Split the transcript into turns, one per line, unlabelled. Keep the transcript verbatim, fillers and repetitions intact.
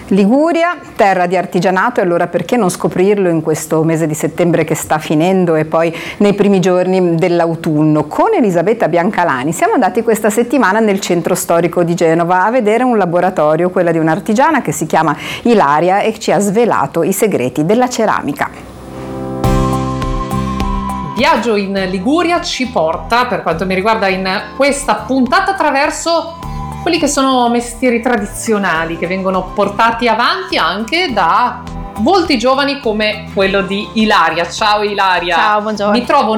Liguria, terra di artigianato, e allora perché non scoprirlo in questo mese di settembre che sta finendo e poi nei primi giorni dell'autunno? Con Elisabetta Biancalani siamo andati questa settimana nel centro storico di Genova a vedere un laboratorio, quella di un'artigiana che si chiama Ilaria e ci ha svelato i segreti della ceramica.
Viaggio in Liguria ci porta, per quanto mi riguarda, in questa puntata attraverso quelli che sono mestieri tradizionali che vengono portati avanti anche da volti giovani come quello di Ilaria. Ciao Ilaria.
Ciao, buongiorno.
Mi trovo